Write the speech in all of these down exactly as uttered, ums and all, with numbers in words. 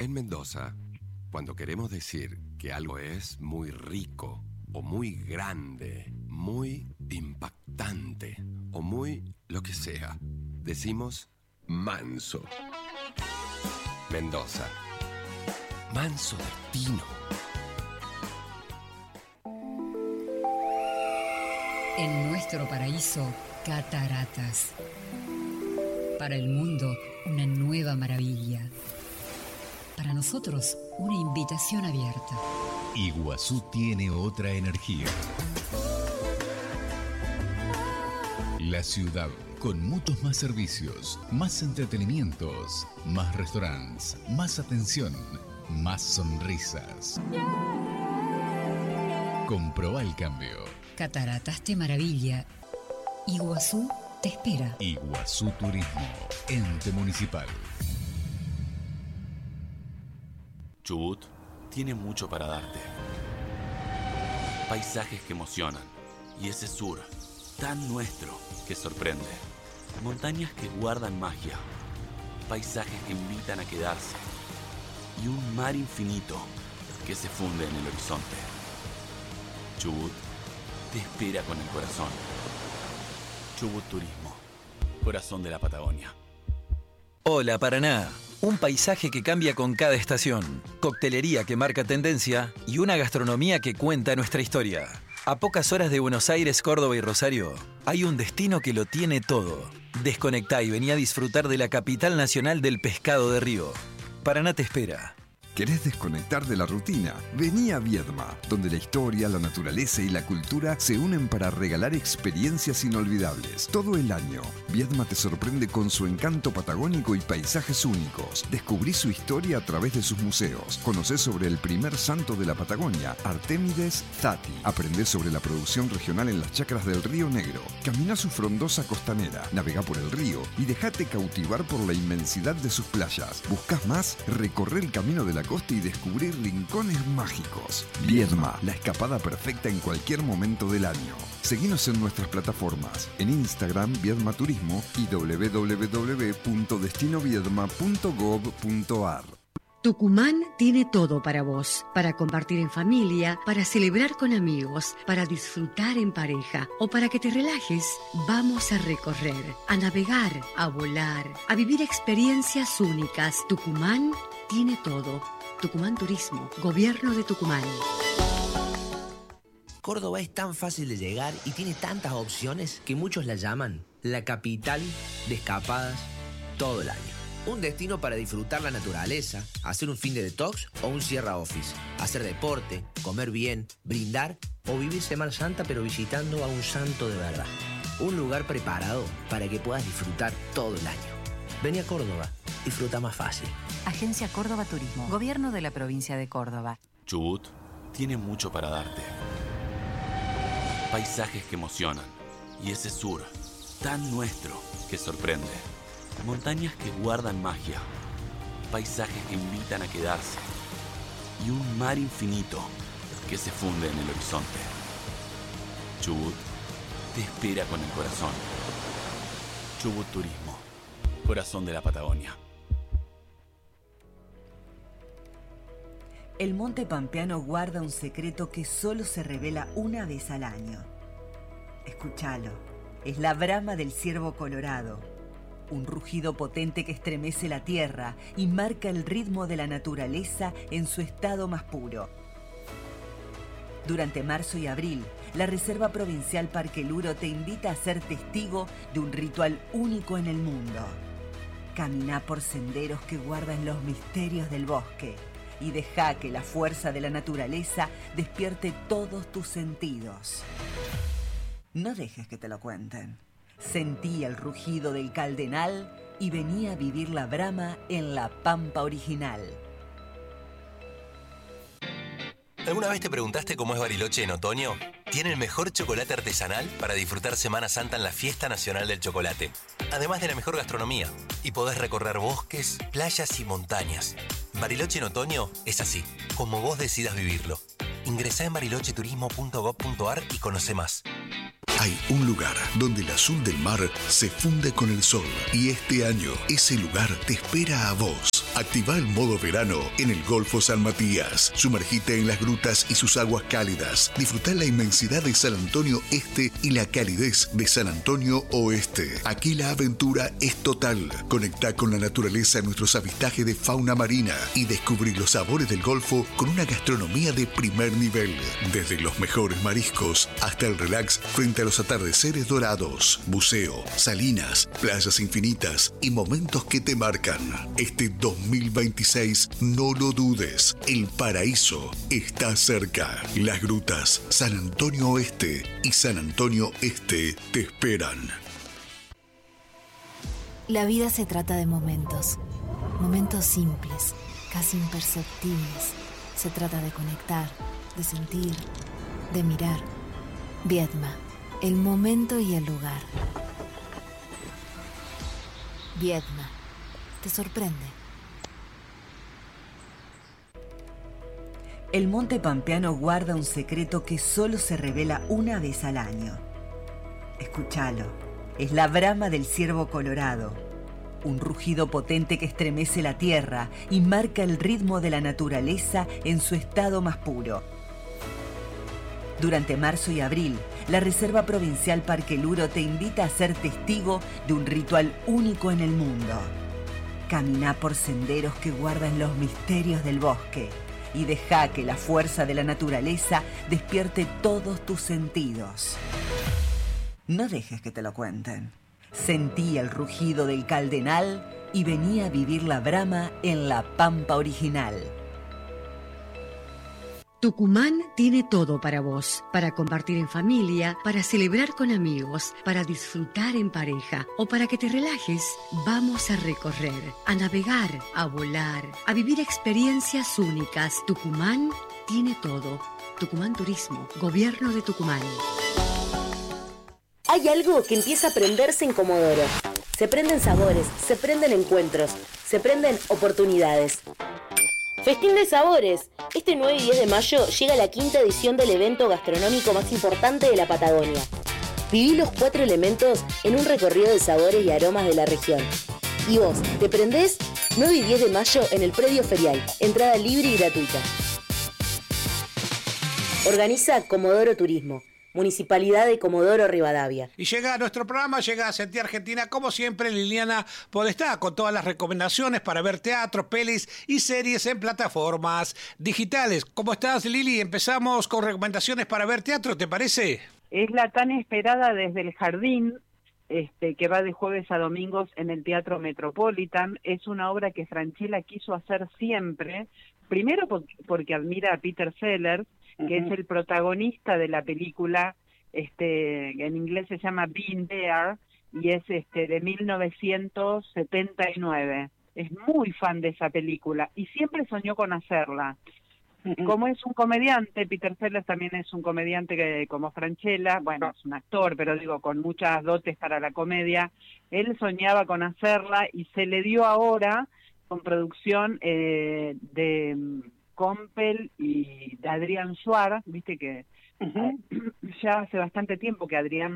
En Mendoza, cuando queremos decir que algo es muy rico, o muy grande, muy impactante, o muy lo que sea, decimos manso. Mendoza. Manso destino. En nuestro paraíso, cataratas. Para el mundo, una nueva maravilla. Para nosotros, una invitación abierta. Iguazú tiene otra energía. La ciudad, con muchos más servicios, más entretenimientos, más restaurantes, más atención, más sonrisas. Comprobá el cambio. Cataratas te maravilla. Iguazú te espera. Iguazú Turismo, ente municipal. Chubut tiene mucho para darte. Paisajes que emocionan. Y ese sur, tan nuestro, que sorprende. Montañas que guardan magia. Paisajes que invitan a quedarse. Y un mar infinito que se funde en el horizonte. Chubut te espera con el corazón. Chubut Turismo, corazón de la Patagonia. Hola Paraná, un paisaje que cambia con cada estación, coctelería que marca tendencia y una gastronomía que cuenta nuestra historia. A pocas horas de Buenos Aires, Córdoba y Rosario, hay un destino que lo tiene todo. Desconectá y vení a disfrutar de la capital nacional del pescado de río. Paraná te espera. ¿Querés desconectar de la rutina? Vení a Viedma, donde la historia, la naturaleza y la cultura se unen para regalar experiencias inolvidables. Todo el año, Viedma te sorprende con su encanto patagónico y paisajes únicos. Descubrí su historia a través de sus museos. Conocé sobre el primer santo de la Patagonia, Artemides Zati. Aprendé sobre la producción regional en las chacras del Río Negro. Caminá su frondosa costanera, navegá por el río y dejate cautivar por la inmensidad de sus playas. ¿Buscás más? Recorre el camino de la costa y descubrir rincones mágicos. Viedma, la escapada perfecta en cualquier momento del año. Seguinos en nuestras plataformas, en Instagram Viedma Turismo y doble u doble u doble u punto destino viedma punto gob punto ar. Tucumán tiene todo para vos, para compartir en familia, para celebrar con amigos, para disfrutar en pareja o para que te relajes. Vamos a recorrer, a navegar, a volar, a vivir experiencias únicas. Tucumán tiene todo. Tucumán Turismo, Gobierno de Tucumán. Córdoba es tan fácil de llegar y tiene tantas opciones que muchos la llaman la capital de escapadas todo el año. Un destino para disfrutar la naturaleza, hacer un fin de detox o un Sierra Office, hacer deporte, comer bien, brindar o vivir Semana Santa pero visitando a un santo de verdad. Un lugar preparado para que puedas disfrutar todo el año. Vení a Córdoba, disfruta más fácil. Agencia Córdoba Turismo, Gobierno de la Provincia de Córdoba. Chubut tiene mucho para darte. Paisajes que emocionan. Y ese sur, tan nuestro, que sorprende. Montañas que guardan magia. Paisajes que invitan a quedarse. Y un mar infinito que se funde en el horizonte. Chubut te espera con el corazón. Chubut Turismo, corazón de la Patagonia. El monte pampeano guarda un secreto que solo se revela una vez al año. Escúchalo, es la brama del ciervo colorado, un rugido potente que estremece la tierra y marca el ritmo de la naturaleza en su estado más puro. Durante marzo y abril, la Reserva Provincial Parque Luro te invita a ser testigo de un ritual único en el mundo. Camina por senderos que guardan los misterios del bosque y deja que la fuerza de la naturaleza despierte todos tus sentidos. No dejes que te lo cuenten. Sentí el rugido del Caldenal y vení a vivir la brama en la Pampa original. ¿Alguna vez te preguntaste cómo es Bariloche en otoño? Tiene el mejor chocolate artesanal para disfrutar Semana Santa en la Fiesta Nacional del Chocolate. Además de la mejor gastronomía. Y podés recorrer bosques, playas y montañas. Bariloche en otoño es así, como vos decidas vivirlo. Ingresá en bariloche turismo punto gob punto ar y conoce más. Hay un lugar donde el azul del mar se funde con el sol. Y este año ese lugar te espera a vos. Activa el modo verano en el Golfo San Matías. Sumergite en las grutas y sus aguas cálidas. Disfruta la inmensidad de San Antonio Este y la calidez de San Antonio Oeste. Aquí la aventura es total. Conecta con la naturaleza en nuestros avistajes de fauna marina y descubrir los sabores del Golfo con una gastronomía de primer nivel. Desde los mejores mariscos hasta el relax frente a los atardeceres dorados, buceo, salinas, playas infinitas y momentos que te marcan. Este dos mil veintiséis, no lo dudes, el paraíso está cerca. Las grutas San Antonio Oeste y San Antonio Este te esperan. La vida se trata de momentos, momentos simples, casi imperceptibles. Se trata de conectar, de sentir, de mirar. Viedma, el momento y el lugar. Viedma, te sorprende. El monte pampeano guarda un secreto que solo se revela una vez al año. Escúchalo, es la brama del ciervo colorado, un rugido potente que estremece la tierra y marca el ritmo de la naturaleza en su estado más puro. Durante marzo y abril, la Reserva Provincial Parque Luro te invita a ser testigo de un ritual único en el mundo. Camina por senderos que guardan los misterios del bosque y deja que la fuerza de la naturaleza despierte todos tus sentidos. No dejes que te lo cuenten. Sentí el rugido del Caldenal y vení a vivir la brama en la pampa original. Tucumán tiene todo para vos, para compartir en familia, para celebrar con amigos, para disfrutar en pareja o para que te relajes. Vamos a recorrer, a navegar, a volar, a vivir experiencias únicas. Tucumán tiene todo. Tucumán Turismo, Gobierno de Tucumán. Hay algo que empieza a prenderse en Comodoro. Se prenden sabores, se prenden encuentros, se prenden oportunidades. Festín de Sabores. Este nueve y diez de mayo llega la quinta edición del evento gastronómico más importante de la Patagonia. Viví los cuatro elementos en un recorrido de sabores y aromas de la región. ¿Y vos, te prendés? nueve y diez de mayo en el predio ferial. Entrada libre y gratuita. Organiza Comodoro Turismo. Municipalidad de Comodoro Rivadavia. Y llega a nuestro programa, llega a Sentí Argentina, como siempre, Liliana Podestá, con todas las recomendaciones para ver teatro, pelis y series en plataformas digitales. ¿Cómo estás, Lili? Empezamos con recomendaciones para ver teatro, ¿te parece? Es la tan esperada Desde el Jardín, este, que va de jueves a domingos en el Teatro Metropolitan. Es una obra que Francella quiso hacer siempre, primero porque, porque admira a Peter Sellers, que uh-huh. es el protagonista de la película, este, en inglés se llama Being There, y es este de mil novecientos setenta y nueve. Es muy fan de esa película, y siempre soñó con hacerla. Uh-huh. Como es un comediante, Peter Sellers también es un comediante que, como Francella, bueno, es un actor, pero digo, con muchas dotes para la comedia, él soñaba con hacerla, y se le dio ahora, con producción eh, de... Compel y de Adrián Suárez, viste que uh-huh. ya hace bastante tiempo que Adrián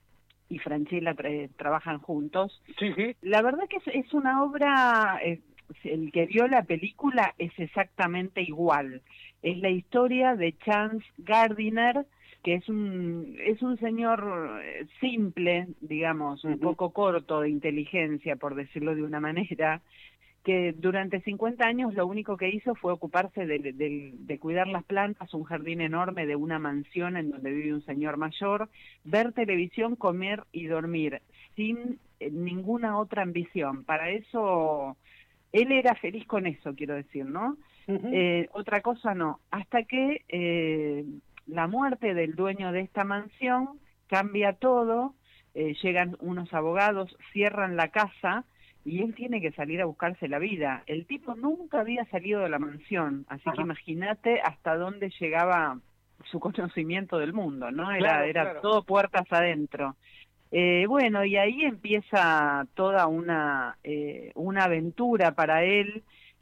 y Francella tra- trabajan juntos. Sí, sí. La verdad que es, es una obra, eh, el que vio la película es exactamente igual. Es la historia de Chance Gardiner, que es un es un señor simple, digamos, uh-huh. un poco corto de inteligencia, por decirlo de una manera, que durante cincuenta años lo único que hizo fue ocuparse de, de, de cuidar las plantas, un jardín enorme de una mansión en donde vive un señor mayor, ver televisión, comer y dormir, sin eh, ninguna otra ambición. Para eso, él era feliz con eso, quiero decir, ¿no? Uh-huh. Eh, otra cosa no. Hasta que eh, la muerte del dueño de esta mansión cambia todo, eh, llegan unos abogados, cierran la casa, y él tiene que salir a buscarse la vida. El tipo nunca había salido de la mansión, así Ajá. que imagínate hasta dónde llegaba su conocimiento del mundo, ¿no? Era, claro, era claro. todo puertas adentro. Eh, bueno, y ahí empieza toda una, eh, una aventura para él.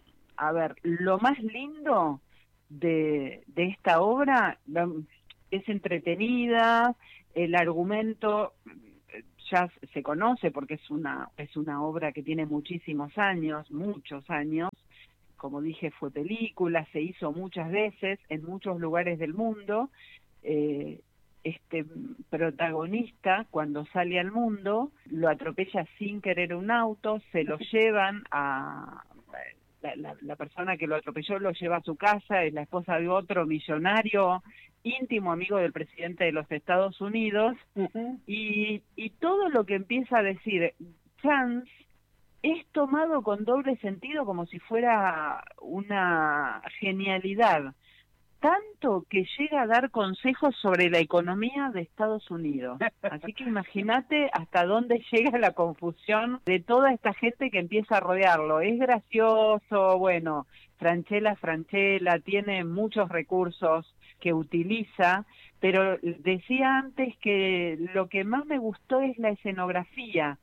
A ver, lo más lindo de, de esta obra es entretenida, el argumento ya se conoce porque es una es una obra que tiene muchísimos años, muchos años, como dije, fue película, se hizo muchas veces en muchos lugares del mundo. Eh, este protagonista, cuando sale al mundo, lo atropella sin querer un auto, se lo llevan a... La, la, la persona que lo atropelló lo lleva a su casa, es la esposa de otro millonario, íntimo amigo del presidente de los Estados Unidos, uh-huh. y, y todo lo que empieza a decir Chance es tomado con doble sentido como si fuera una genialidad, tanto que llega a dar consejos sobre la economía de Estados Unidos. Así que imagínate hasta dónde llega la confusión de toda esta gente que empieza a rodearlo. Es gracioso, bueno, Francella, Francella, tiene muchos recursos que utiliza, pero decía antes que lo que más me gustó es la escenografía,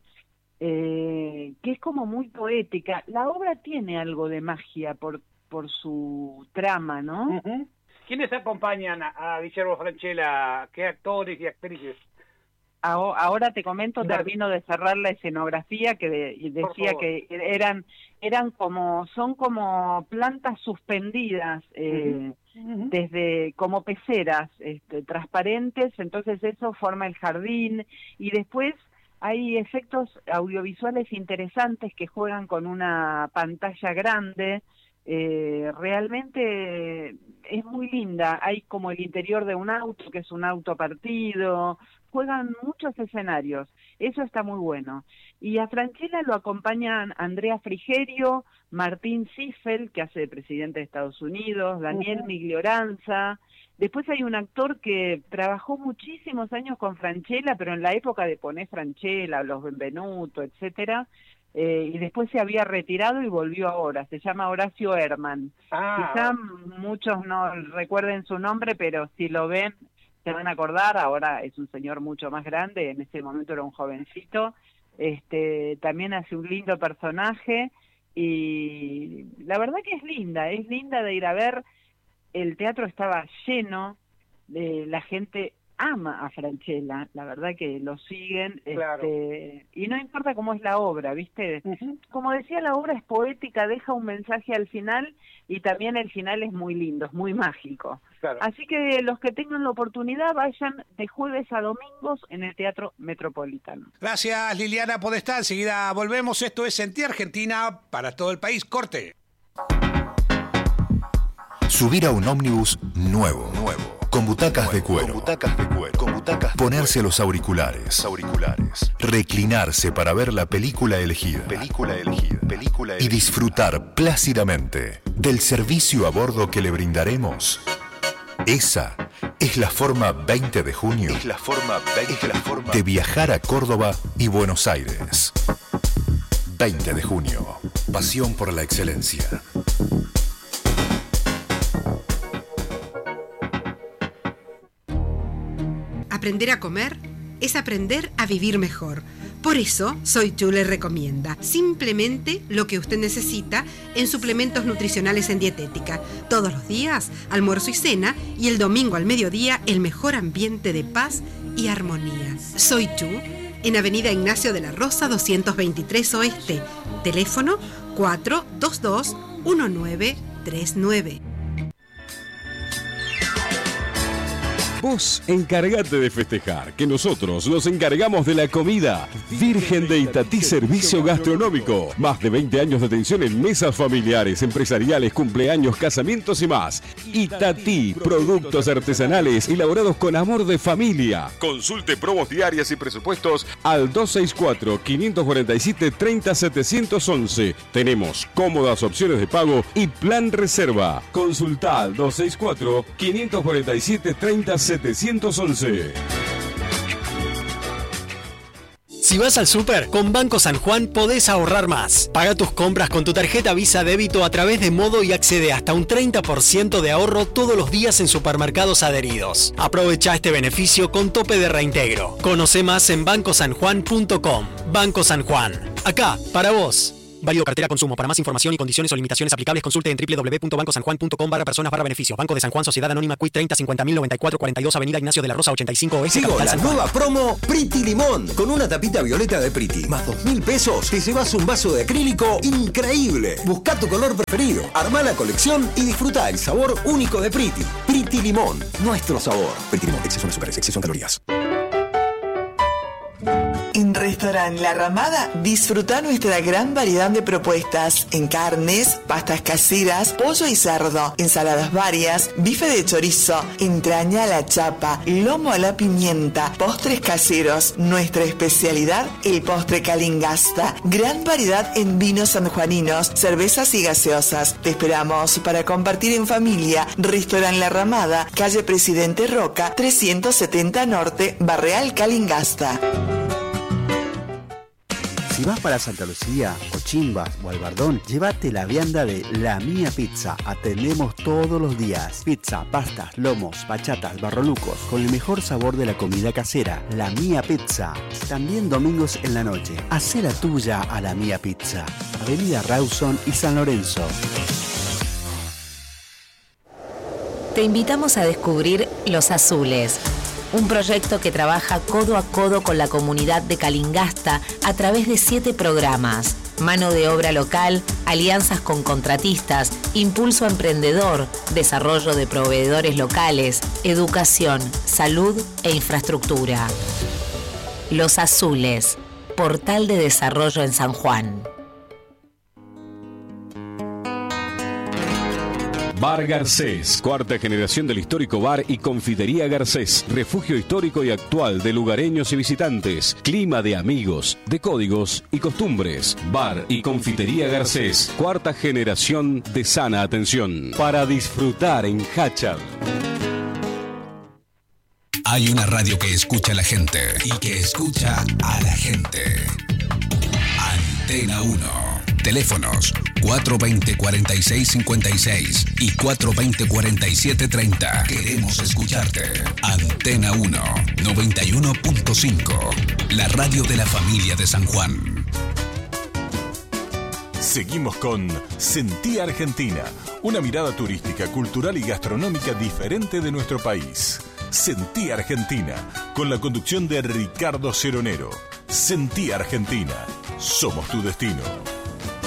eh, que es como muy poética. La obra tiene algo de magia por, por su trama, ¿no? Uh-huh. ¿Quiénes acompañan a, a Guillermo Francella? ¿Qué actores y actrices? Ahora te comento, termino de cerrar la escenografía que de, y decía que eran eran como son como plantas suspendidas eh, uh-huh. desde como peceras este, transparentes, entonces eso forma el jardín y después hay efectos audiovisuales interesantes que juegan con una pantalla grande. Eh, realmente es muy linda, hay como el interior de un auto, que es un auto partido, juegan muchos escenarios, eso está muy bueno. Y a Francella lo acompañan Andrea Frigerio, Martín Ziffel, que hace de presidente de Estados Unidos, Daniel uh-huh. Miglioranza. Después hay un actor que trabajó muchísimos años con Francella, pero en la época de Poné Francella, Los Benvenuto, etcétera, Eh, y después se había retirado y volvió ahora, se llama Horacio Herman. Ah, quizá muchos no recuerden su nombre, pero si lo ven se van a acordar. Ahora es un señor mucho más grande, en ese momento era un jovencito. Este, también hace un lindo personaje y la verdad que es linda, es linda de ir a ver. El teatro estaba lleno, de la gente ama a Francella, la verdad que lo siguen, claro. este, y no importa cómo es la obra, ¿viste? Uh-huh. Como decía, la obra es poética, deja un mensaje al final, y también el final es muy lindo, es muy mágico. Claro. Así que los que tengan la oportunidad, vayan de jueves a domingos en el Teatro Metropolitano. Gracias, Liliana Podestá, enseguida volvemos, esto es Sentí Argentina para todo el país, corte. Subir a un ómnibus nuevo, nuevo. Con butacas nuevo, de cuero. Con butacas de cuero. Con butacas Ponerse de cuero. los auriculares. auriculares. Reclinarse para ver la película elegida. Película elegida. Película elegida. Y disfrutar plácidamente del servicio a bordo que le brindaremos. Esa es la forma veinte de junio. Es la forma veinte es la forma de viajar a Córdoba y Buenos Aires. veinte de junio. Pasión por la excelencia. Aprender a comer es aprender a vivir mejor. Por eso, Soy Chu le recomienda simplemente lo que usted necesita en suplementos nutricionales en dietética. Todos los días, almuerzo y cena, y el domingo al mediodía, el mejor ambiente de paz y armonía. Soy Chu, en Avenida Ignacio de la Rosa, doscientos veintitrés Oeste. Teléfono cuatro dos dos uno nueve tres nueve. Vos encargate de festejar, que nosotros nos encargamos de la comida. Virgen de Itatí Servicio Gastronómico. Más de veinte años de atención en mesas familiares, empresariales, cumpleaños, casamientos y más. Itatí, productos artesanales elaborados con amor de familia. Consulte promos diarias y presupuestos al dos seis cuatro, cinco cuatro siete, tres cero siete uno uno. Tenemos cómodas opciones de pago y plan reserva. Consulta al dos seis cuatro, cinco cuatro siete, tres cero siete uno uno. Si vas al súper, con Banco San Juan podés ahorrar más. Paga tus compras con tu tarjeta Visa Débito a través de Modo y accede hasta un treinta por ciento de ahorro todos los días en supermercados adheridos. Aprovecha este beneficio con tope de reintegro. Conoce más en banco san juan punto com. Banco San Juan. Acá, para vos. Válido cartera consumo. Para más información y condiciones o limitaciones aplicables, consulte en w w w punto banco san juan punto com barra personas barra beneficios. Banco de San Juan, Sociedad Anónima Q I treinta cincuenta mil noventa y cuatro cuarenta y dos, Avenida Ignacio de la Rosa ochenta y cinco Oeste. Llegó Capital la San Juan. nueva promo Pretty Limón. Con una tapita violeta de Pretty más dos mil pesos te llevas un vaso de acrílico increíble. Busca tu color preferido, arma la colección y disfruta el sabor único de Pretty. Pretty Limón, nuestro sabor. Pretty Limón, exceso en azúcares, exceso en calorías. En Restaurant La Ramada disfruta nuestra gran variedad de propuestas en carnes, pastas caseras, pollo y cerdo, ensaladas varias, bife de chorizo, entraña a la chapa, lomo a la pimienta, postres caseros. Nuestra especialidad, el postre Calingasta. Gran variedad en vinos sanjuaninos, cervezas y gaseosas. Te esperamos para compartir en familia. Restaurant La Ramada, calle Presidente Roca, trescientos setenta Norte, Barreal Calingasta. Si vas para Santa Lucía, Cochimbas o Albardón, llévate la vianda de La Mía Pizza. Atendemos todos los días. Pizza, pastas, lomos, bachatas, barrolucos, con el mejor sabor de la comida casera. La Mía Pizza. También domingos en la noche. Hacé la tuya a La Mía Pizza. Avenida Rawson y San Lorenzo. Te invitamos a descubrir Los Azules, un proyecto que trabaja codo a codo con la comunidad de Calingasta a través de siete programas: mano de obra local, alianzas con contratistas, impulso emprendedor, desarrollo de proveedores locales, educación, salud e infraestructura. Los Azules, portal de desarrollo en San Juan. Bar Garcés, cuarta generación del histórico bar y confitería Garcés, refugio histórico y actual de lugareños y visitantes, clima de amigos, de códigos y costumbres. Bar y confitería Garcés, cuarta generación de sana atención, para disfrutar en Hachal. Hay una radio que escucha a la gente y que escucha a la gente. Antena uno. Teléfonos cuatro veinte, cuarenta y seis cincuenta y seis y cuatro veinte, cuarenta y siete treinta. Queremos escucharte. Antena uno, noventa y uno punto cinco. La radio de la familia de San Juan. Seguimos con Sentí Argentina, una mirada turística, cultural y gastronómica diferente de nuestro país. Sentí Argentina, con la conducción de Ricardo Ceronero. Sentí Argentina, somos tu destino.